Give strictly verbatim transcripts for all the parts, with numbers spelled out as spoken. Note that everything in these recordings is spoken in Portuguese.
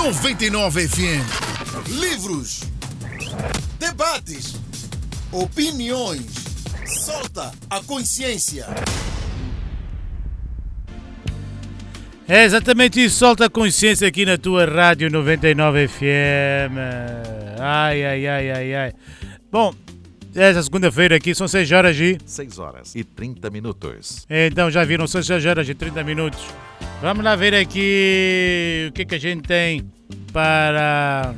noventa e nove F M. Livros, debates, opiniões. Solta a consciência. É exatamente isso, solta a consciência aqui na tua Rádio noventa e nove F M. Ai, ai, ai, ai, ai. Bom, essa segunda-feira aqui são seis horas e... seis horas e trinta minutos. Então já viram, são seis horas e trinta minutos. Vamos lá ver aqui o que, que a gente tem para...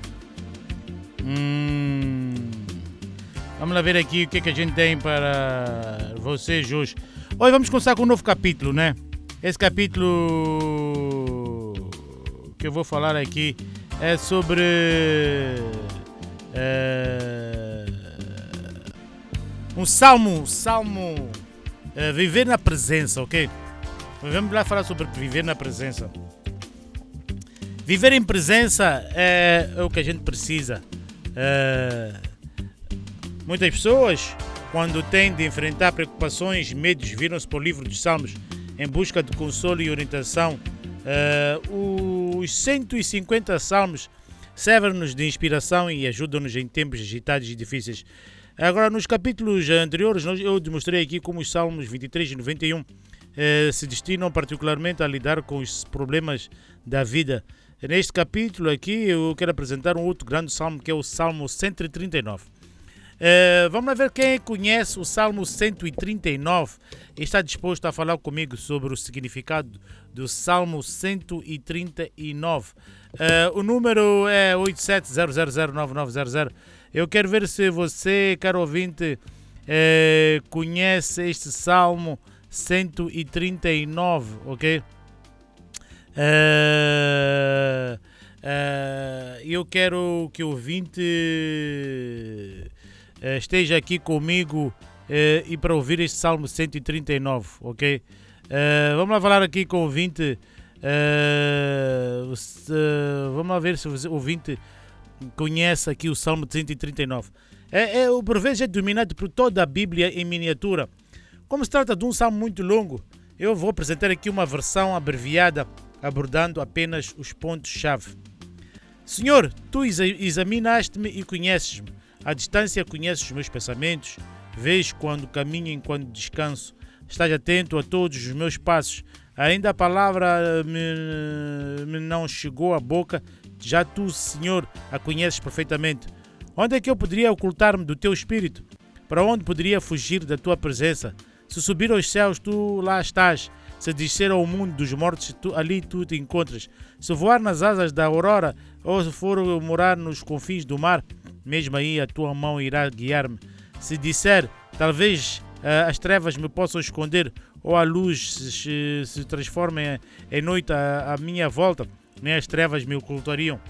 Hum... Vamos lá ver aqui o que, que a gente tem para vocês hoje. Hoje vamos começar com um novo capítulo, né? Esse capítulo que eu vou falar aqui é sobre é, um salmo, salmo é, viver na presença, ok? Vamos lá falar sobre viver na presença. Viver em presença é o que a gente precisa. É, muitas pessoas, quando têm de enfrentar preocupações, medos, viram-se para o livro dos Salmos em busca de consolo e orientação. Uh, os cento e cinquenta salmos servem-nos de inspiração e ajudam-nos em tempos agitados e difíceis. Agora, nos capítulos anteriores, eu demonstrei aqui como os salmos vinte e três e noventa e um uh, se destinam particularmente a lidar com os problemas da vida. Neste capítulo aqui, eu quero apresentar um outro grande salmo, que é o Salmo cento e trinta e nove. Uh, vamos lá ver quem conhece o Salmo cento e trinta e nove e está disposto a falar comigo sobre o significado do Salmo cento e trinta e nove. Uh, o número é oito sete zero zero zero nove nove zero zero. Eu quero ver se você, caro ouvinte, uh, conhece este Salmo cento e trinta e nove, ok? Uh, uh, eu quero que o ouvinte Uh, esteja aqui comigo uh, e para ouvir este Salmo cento e trinta e nove, ok? Uh, vamos lá falar aqui com o ouvinte. Uh, uh, vamos lá ver se o ouvinte conhece aqui o Salmo cento e trinta e nove. É, é, o por vezes é dominado por toda a Bíblia em miniatura. Como se trata de um salmo muito longo, eu vou apresentar aqui uma versão abreviada, abordando apenas os pontos-chave. Senhor, tu examinaste-me e conheces-me. À distância conheces os meus pensamentos, vês quando caminho e quando descanso, estás atento a todos os meus passos, ainda a palavra me, me não chegou à boca, já tu, Senhor, a conheces perfeitamente. Onde é que eu poderia ocultar-me do teu espírito? Para onde poderia fugir da tua presença? Se subir aos céus, tu lá estás. Se descer ao mundo dos mortos, tu, ali tu te encontras. Se voar nas asas da aurora, ou se for morar nos confins do mar, mesmo aí a tua mão irá guiar-me. Se disser, talvez uh, as trevas me possam esconder, ou a luz se, se transforme em, em noite à, à minha volta, nem as trevas me ocultariam.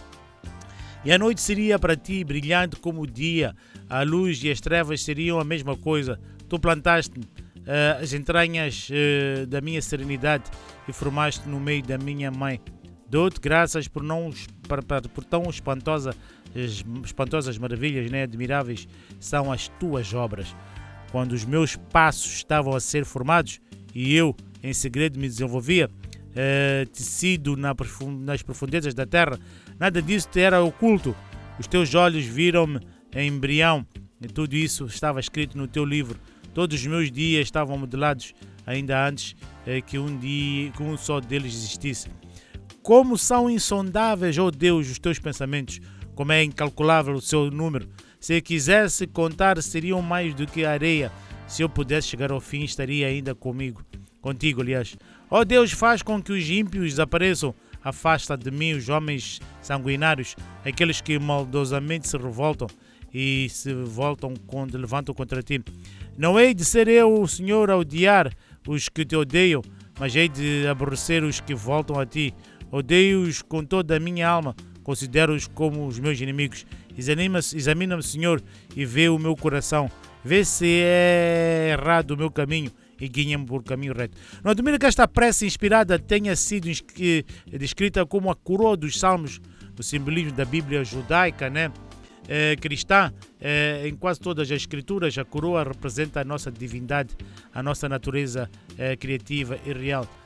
E a noite seria para ti brilhante como o dia, a luz e as trevas seriam a mesma coisa. Tu plantaste uh, as entranhas uh, da minha serenidade e formaste no meio da minha mãe. Dou-te graças por, não, por, por tão espantosa, espantosas maravilhas, né? Admiráveis são as tuas obras. Quando os meus passos estavam a ser formados e eu em segredo me desenvolvia, eh, tecido na profund, nas profundezas da terra, nada disso te era oculto. Os teus olhos viram-me em embrião e tudo isso estava escrito no teu livro. Todos os meus dias estavam modelados ainda antes eh, que, um dia, que um só deles existisse. Como são insondáveis, ó Deus, os teus pensamentos, como é incalculável o seu número. Se eu quisesse contar, seriam mais do que a areia. Se eu pudesse chegar ao fim, estaria ainda comigo, contigo, aliás. Ó Deus, faz com que os ímpios desapareçam. Afasta de mim os homens sanguinários, aqueles que maldosamente se revoltam e se voltam quando levantam contra ti. Não hei de ser eu, o Senhor, a odiar os que te odeiam, mas hei de aborrecer os que voltam a ti. Odeio-os com toda a minha alma, considero-os como os meus inimigos. Examina-me, Senhor, e vê o meu coração. Vê se é errado o meu caminho e guia-me por caminho reto. Não admira que esta prece inspirada tenha sido descrita como a coroa dos salmos, o simbolismo da Bíblia judaica, né? É, cristã. É, em quase todas as escrituras, a coroa representa a nossa divindade, a nossa natureza é, criativa e real.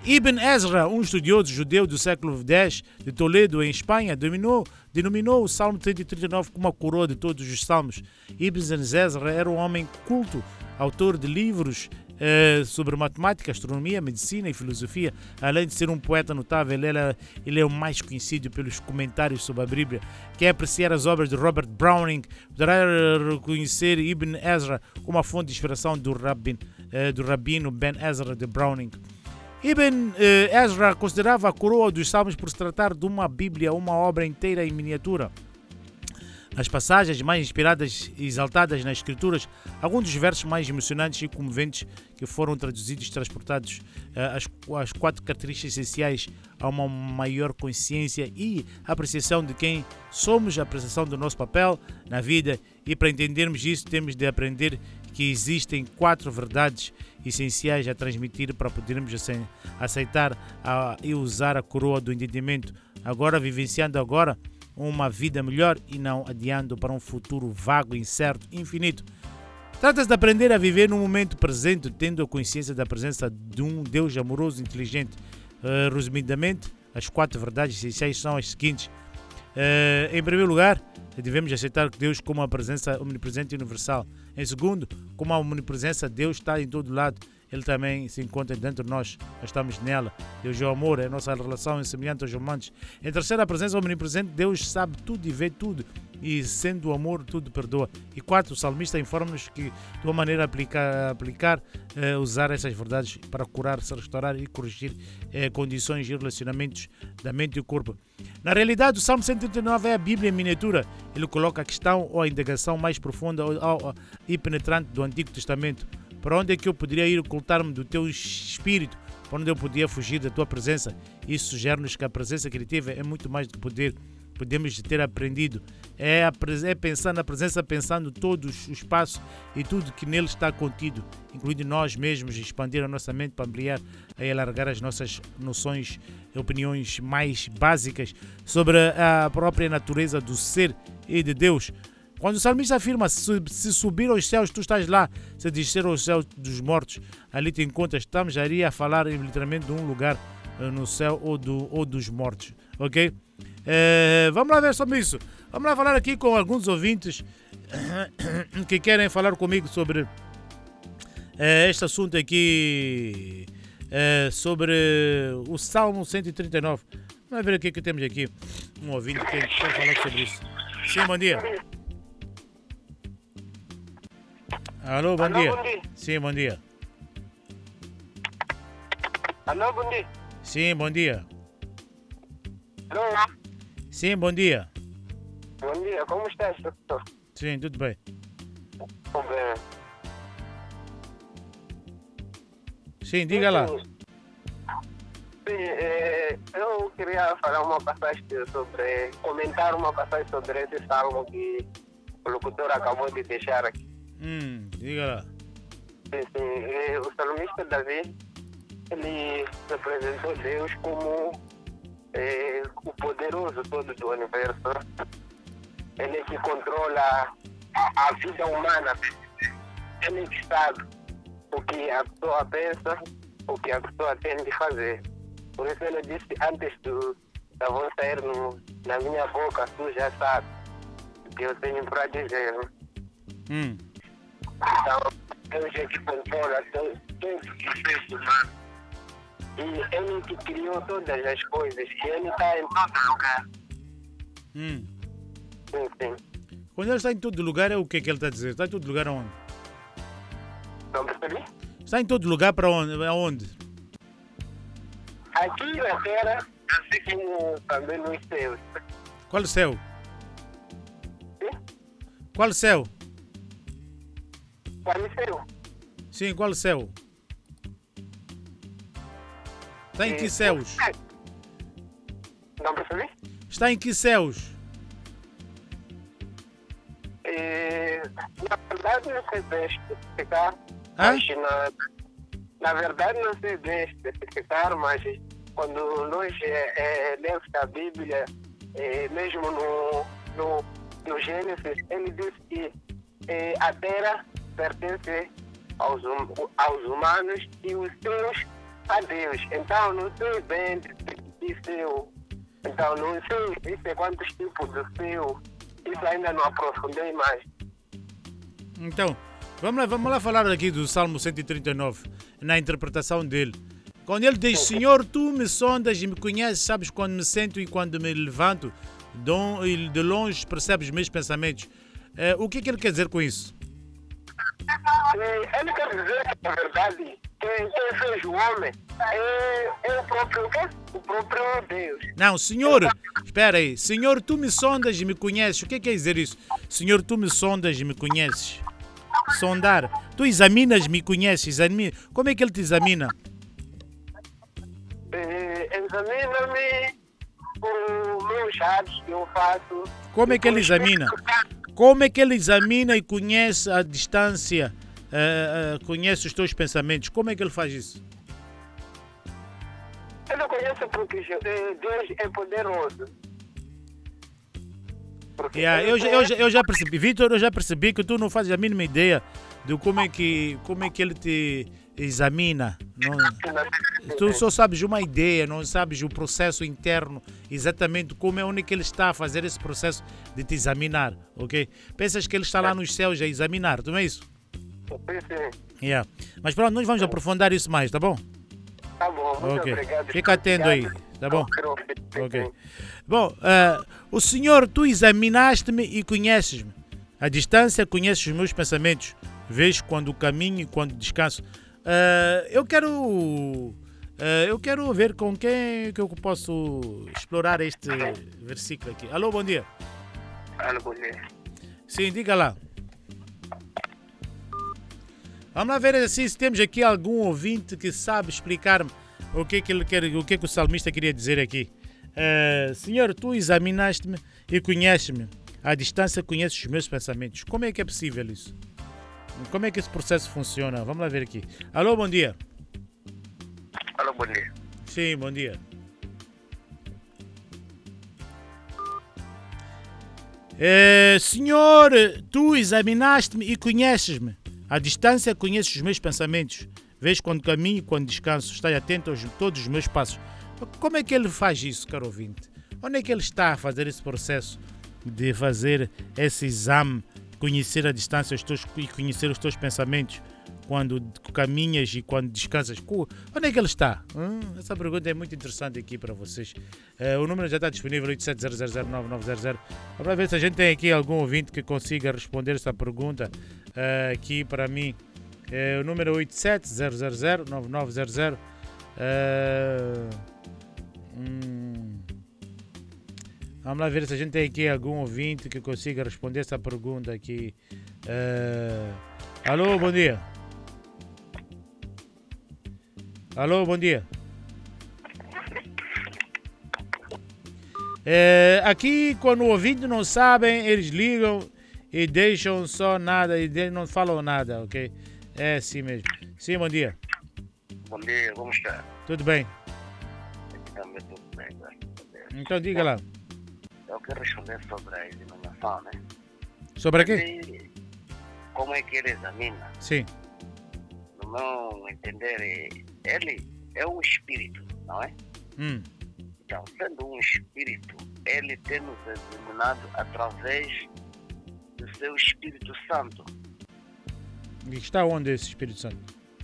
Ibn Ezra, um estudioso judeu do século dez de Toledo, em Espanha, denominou, denominou o Salmo cento e trinta e nove como a coroa de todos os salmos. Ibn Ezra era um homem culto, autor de livros eh, sobre matemática, astronomia, medicina e filosofia. Além de ser um poeta notável, ele é, ele é o mais conhecido pelos comentários sobre a Bíblia. Quem apreciar as obras de Robert Browning poderá reconhecer Ibn Ezra como a fonte de inspiração do, Rabbin, eh, do rabino Ben Ezra de Browning. Ibn Ezra considerava a coroa dos Salmos por se tratar de uma Bíblia, uma obra inteira em miniatura. As passagens mais inspiradas e exaltadas nas Escrituras, alguns dos versos mais emocionantes e comoventes que foram traduzidos e transportados as, as quatro características essenciais a uma maior consciência e apreciação de quem somos, a apreciação do nosso papel na vida, e para entendermos isso temos de aprender que existem quatro verdades essenciais a transmitir para podermos aceitar a, e usar a coroa do entendimento, agora vivenciando agora uma vida melhor e não adiando para um futuro vago, incerto, infinito. Trata-se de aprender a viver no momento presente, tendo a consciência da presença de um Deus amoroso e inteligente. Uh, resumidamente, as quatro verdades essenciais são as seguintes. Uh, em primeiro lugar, devemos aceitar que Deus como uma presença omnipresente e universal. Em segundo, como a omnipresença, Deus está em todo lado. Ele também se encontra dentro de nós, nós estamos nela. Deus é o amor, é a nossa relação é semelhante aos humanos. Em terceiro, a presença omnipresente, Deus sabe tudo e vê tudo, e sendo o amor, tudo perdoa. E quarto, o salmista informa-nos que, de uma maneira aplicar, aplicar eh, usar essas verdades para curar, se restaurar e corrigir eh, condições e relacionamentos da mente e do corpo. Na realidade, o Salmo cento e trinta e nove é a Bíblia em miniatura. Ele coloca a questão ou a indagação mais profunda ou, ou, e penetrante do Antigo Testamento. Para onde é que eu poderia ir ocultar-me do teu espírito? Para onde eu podia fugir da tua presença? Isso sugere-nos que a presença criativa é muito mais do que poder. Podemos ter aprendido. É, a, é pensar na presença, pensando todo o espaço e tudo que nele está contido, incluindo nós mesmos, expandir a nossa mente para ampliar e alargar as nossas noções e opiniões mais básicas sobre a própria natureza do ser e de Deus. Quando o salmista afirma, se subir aos céus, tu estás lá. Se descer aos céus dos mortos, ali te encontras. Estamos ali a falar literalmente de um lugar no céu ou, do, ou dos mortos. Ok? É, vamos lá ver sobre isso. Vamos lá falar aqui com alguns ouvintes que querem falar comigo sobre é, este assunto aqui, é, sobre o Salmo cento e trinta e nove. Vamos ver aqui que temos aqui um ouvinte que quer falar sobre isso. Sim, bom dia. Alô, bom, Alô dia. bom dia. Sim, bom dia. Alô, bom dia. Sim, bom dia. Alô? Sim, bom dia. Bom dia, como estás, doutor? Sim, tudo bem. Tudo bem. Sim, diga lá. Sim, é, eu queria falar uma passagem sobre, comentar uma passagem sobre esse salmo que o locutor acabou de deixar aqui. Hum, diga lá. Sim, sim. É, o salmista Davi, ele representou Deus como é, o poderoso todo do universo. Ele é que controla a, a vida humana. Ele é que sabe o que a pessoa pensa, o que a pessoa tem de fazer. Por isso ele disse, antes do, da voz sair no, na minha boca, tu já sabes o que eu tenho para dizer. Hum. Então, Deus é que controla todo, todo o processo humano. E ele que criou todas as coisas. E ele está em todo lugar. Hum. Sim, sim. Quando ele está em todo lugar, é o que, que ele está a dizer? Está em todo lugar aonde? Não percebi? Está em todo lugar para onde? Aonde? Aqui na terra, assim como também nos céus. Qual céu? Sim? Qual céu? Qual céu? Sim, qual céu? Está em que céus? Não percebi? Está em que céus? É, na verdade não sei bem especificar, Hã? mas na, na verdade não sei bem especificar, mas quando nós é, é, lemos a Bíblia, é, mesmo no, no, no Gênesis, ele diz que é, a terra pertence aos, hum, aos humanos e os céus a Deus. Então não sei bem de céu. Então não sei isso é quantos tipos de céu. Isso ainda não aprofundei mais. Então, vamos lá, vamos lá falar aqui do Salmo cento e trinta e nove, na interpretação dele. Quando ele diz, Senhor, tu me sondas e me conheces, sabes quando me sento e quando me levanto, de longe percebes meus pensamentos. Eh, o que é que ele quer dizer com isso? Ele quer dizer que, na verdade, quem, quem fez o homem é, é o próprio quê? O próprio Deus. Não, Senhor, espera aí. Senhor, tu me sondas e me conheces. O que é que quer dizer isso? Senhor, tu me sondas e me conheces. Sondar. Tu examinas-me e conheces. Examina. Como é que ele te examina? É, examina-me por meus atos que eu faço. Como é que ele examina? Como é que ele examina e conhece a distância, uh, uh, conhece os teus pensamentos? Como é que ele faz isso? Ele conhece porque Deus é poderoso. Yeah, eu, já, eu, já, eu já percebi, Vitor, eu já percebi que tu não fazes a mínima ideia de como é que, como é que ele te examina. Não, tu só sabes uma ideia, não sabes o processo interno, exatamente como é onde que ele está a fazer esse processo de te examinar, ok? Pensas que ele está lá nos céus a examinar, não é isso? Yeah. Mas pronto, nós vamos aprofundar isso mais, tá bom? Tá bom, muito okay. Obrigado. Fica atento aí, tá bom? Ok. Bom, uh, o Senhor, tu examinaste-me e conheces-me. À distância conheces os meus pensamentos. Vês quando caminho e quando descanso. Uh, eu quero uh, eu quero ver com quem que eu posso explorar este versículo aqui. Alô, bom dia. Alô, bom dia. Sim, diga lá. Vamos lá ver assim, se temos aqui algum ouvinte que sabe explicar-me o que é que ele quer, o que é que o salmista queria dizer aqui. Uh, Senhor, tu examinaste-me e conheces-me. À distância conheces os meus pensamentos. Como é que é possível isso? Como é que esse processo funciona? Vamos lá ver aqui. Alô, bom dia. Alô, bom dia. Sim, bom dia. Uh, Senhor, tu examinaste-me e conheces-me. À distância conheces os meus pensamentos. Vês quando caminho e quando descanso. Estás atento a todos os meus passos. Como é que ele faz isso, caro ouvinte? Onde é que ele está a fazer esse processo de fazer esse exame, conhecer a distância os teus, e conhecer os teus pensamentos quando caminhas e quando descansas? Onde é que ele está? Hum, essa pergunta é muito interessante aqui para vocês. Uh, o número já está disponível, oito sete zero zero zero nove nove zero zero. Para ver se a gente tem aqui algum ouvinte que consiga responder essa pergunta uh, aqui para mim. Uh, o número é oito sete zero zero zero nove nove zero zero. Uh, hum, vamos lá ver se a gente tem aqui algum ouvinte que consiga responder essa pergunta aqui. Uh, alô, bom dia. Alô, bom dia. É, aqui, quando o ouvinte não sabem, eles ligam e deixam só nada, e não falam nada, ok? É assim mesmo. Sim, bom dia. Bom dia, como está? Tudo bem? Também tudo bem, graças a Deus. Então diga lá. Eu quero responder sobre a examinação, né? Sobre aqui? Ele, como é que ele examina? Sim. No meu entender, ele é um espírito, não é? Hum. Então, sendo um espírito, ele tem nos examinado através do seu Espírito Santo. E está onde esse Espírito Santo?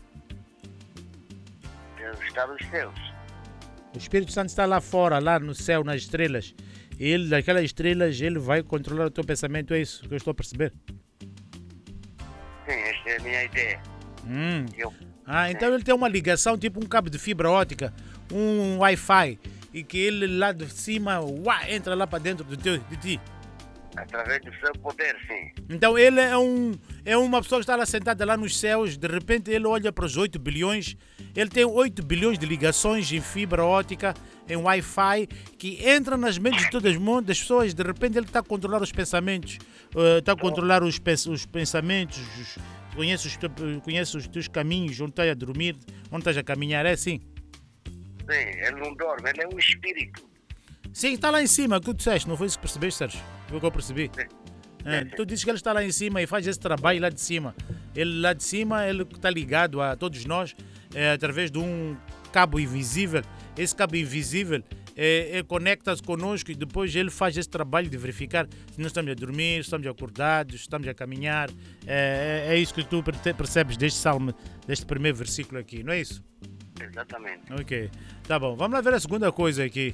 Deus está nos céus. O Espírito Santo está lá fora, lá no céu, nas estrelas. E ele, daquelas estrelas, ele vai controlar o teu pensamento. É isso que eu estou a perceber? Sim, esta é a minha ideia. Hum. Eu, Ah, então ele tem uma ligação, tipo um cabo de fibra óptica, um Wi-Fi, e que ele lá de cima, uá, entra lá para dentro do teu, de ti. através do seu poder, sim. Então ele é, um, é uma pessoa que está lá sentada lá nos céus, de repente ele olha para os oito bilhões, ele tem oito bilhões de ligações em fibra óptica, em Wi-Fi, que entra nas mentes de todas as pessoas, de repente ele está a controlar os pensamentos, uh, está a controlar os, os pensamentos, os, conhece, os, conhece os teus caminhos, onde estás a dormir, onde estás a caminhar, é assim? Sim, ele não dorme, ele é um espírito. Sim, está lá em cima, o que tu disseste, não foi isso que percebeste, Sérgio? Foi o que eu percebi. Sim. É, tu dizes que ele está lá em cima e faz esse trabalho lá de cima. Ele lá de cima, ele está ligado a todos nós é, através de um cabo invisível. Esse cabo invisível é, é, conecta-se conosco e depois ele faz esse trabalho de verificar se nós estamos a dormir, se estamos acordados, se estamos a caminhar. É, é, é isso que tu percebes deste salmo, deste primeiro versículo aqui, não é isso? Exatamente. Ok, tá bom. Vamos lá ver a segunda coisa aqui.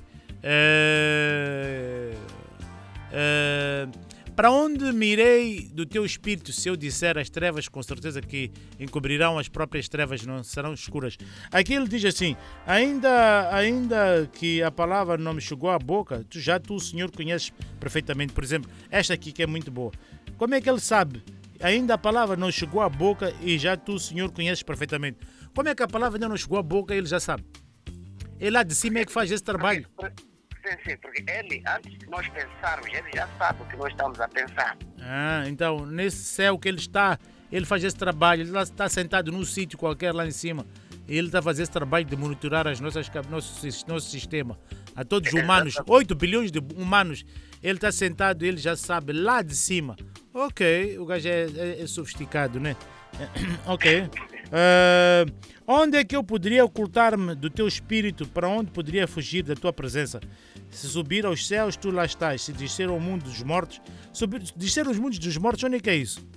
É... É... Para onde mirei do teu espírito se eu disser as trevas, com certeza que encobrirão as próprias trevas, não serão escuras. Aqui ele diz assim, ainda, ainda que a palavra não me chegou à boca, tu já tu, o Senhor, conheces perfeitamente. Por exemplo, esta aqui que é muito boa. Como é que ele sabe? Ainda a palavra não chegou à boca e já tu, o Senhor, conheces perfeitamente. Como é que a palavra ainda não chegou à boca e ele já sabe? Ele lá de cima é que faz esse trabalho. Sim, sim, porque ele, antes de nós pensarmos, ele já sabe o que nós estamos a pensar. Ah, então, nesse céu que ele está, ele faz esse trabalho, ele está sentado num sítio qualquer lá em cima, e ele está a fazer esse trabalho de monitorar as nossas, nosso, nosso sistema. A todos os humanos, oito bilhões de humanos, ele está sentado, ele já sabe lá de cima. Ok, o gajo é, é, é sofisticado, né? Ok. Uh, onde é que eu poderia ocultar-me do teu espírito? Para onde poderia fugir da tua presença? Se subir aos céus, tu lá estás. Se descer ao mundo dos mortos, subir, descer aos mundos dos mortos, onde é que é isso?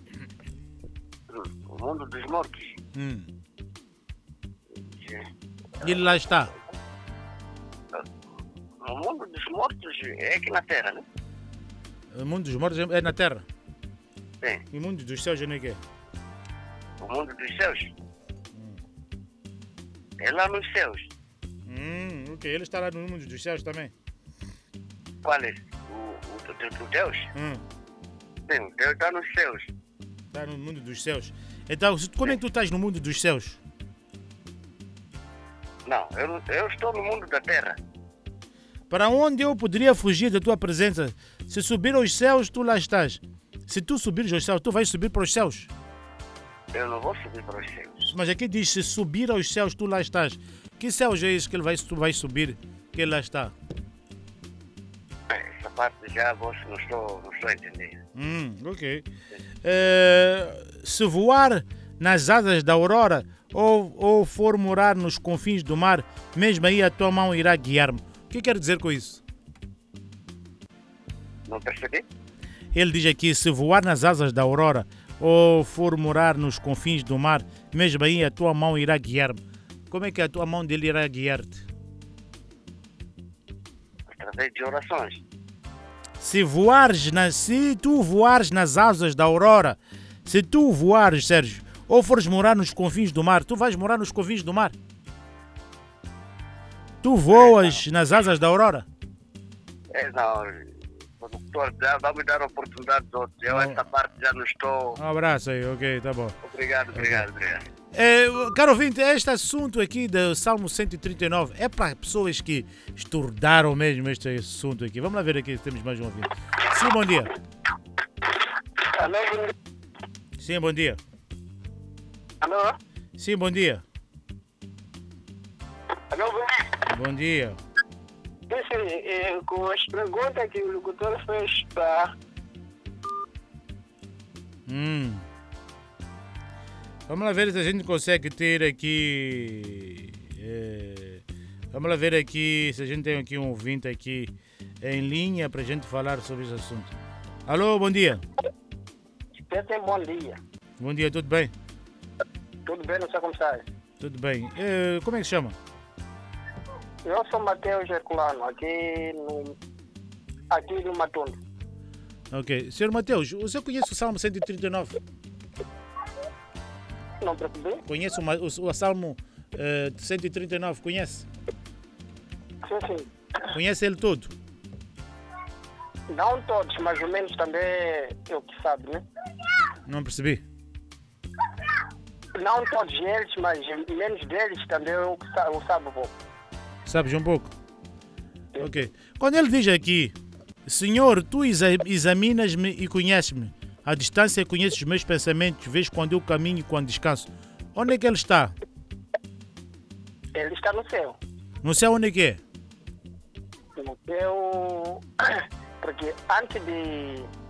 O mundo dos mortos. Hum. Ele lá está. O mundo dos mortos é aqui na Terra, né? O mundo dos mortos é na Terra? Sim. E o mundo dos céus onde é que é? O mundo dos céus? Hum. É lá nos céus. Hum, ok. Ele está lá no mundo dos céus também? Qual é? O, o, o, o Deus? Hum. Sim, o Deus está nos céus. Está no mundo dos céus. Então, como é que tu estás no mundo dos céus? Não, eu, eu estou no mundo da terra. Para onde eu poderia fugir da tua presença? Se subir aos céus, tu lá estás. Se tu subires aos céus, tu vais subir para os céus. Eu não vou subir para os céus. Mas aqui diz, se subir aos céus, tu lá estás. Que céus é esse que ele vai, tu vais subir, que ele lá está? Essa parte já você não estou, não estou a entender. Hum, ok. É, se voar nas asas da aurora ou, ou for morar nos confins do mar, mesmo aí a tua mão irá guiar-me. O que quer dizer com isso? Não percebi? Ele diz aqui, se voar nas asas da aurora ou for morar nos confins do mar, mesmo aí a tua mão irá guiar-me. Como é que a tua mão dele irá guiar-te? Através de orações. Se voares, na, se tu voares nas asas da aurora, se tu voares, Sérgio, ou fores morar nos confins do mar, tu vais morar nos confins do mar? Tu voas nas asas da aurora? É, não. Doutor, já vamos dar oportunidade aos outros. Eu, essa parte já não estou. Um abraço aí, ok, tá bom. Obrigado, obrigado, obrigado. É, caro ouvinte, este assunto aqui do Salmo cento e trinta e nove é para pessoas que estudaram mesmo este assunto aqui. Vamos lá ver aqui se temos mais um ouvinte. Sim, bom dia. Alô? Sim, bom dia. Alô? Sim, bom dia. Alô, bom dia. Bom dia. Sim, é, com as perguntas que o locutor fez para... Hum. Vamos lá ver se a gente consegue ter aqui... É, vamos lá ver aqui se a gente tem aqui um ouvinte aqui em linha para a gente falar sobre esse assunto. Alô, bom dia. Tem bom dia. Bom dia, tudo bem? Tudo bem, não sei como está. Tudo bem. É, como é que se chama? Eu sou Mateus Herculano, aqui no, aqui no Matundo. Ok. senhor Mateus, você conhece o Salmo cento e trinta e nove? Não percebi? Conhece o, o, o Salmo uh, cento e trinta e nove? Conhece? Sim, sim. Conhece ele todo? Não todos, mas ao menos também eu que sabe, né? Não percebi. Não todos eles, mas menos deles também eu, eu sabe um pouco. Sabes um pouco? Ok. Quando ele diz aqui, Senhor, tu examinas-me e conheces-me. À distância conheces os meus pensamentos, vês quando eu caminho e quando descanso. Onde é que ele está? Ele está no céu. No céu onde é que é? No céu... Porque antes de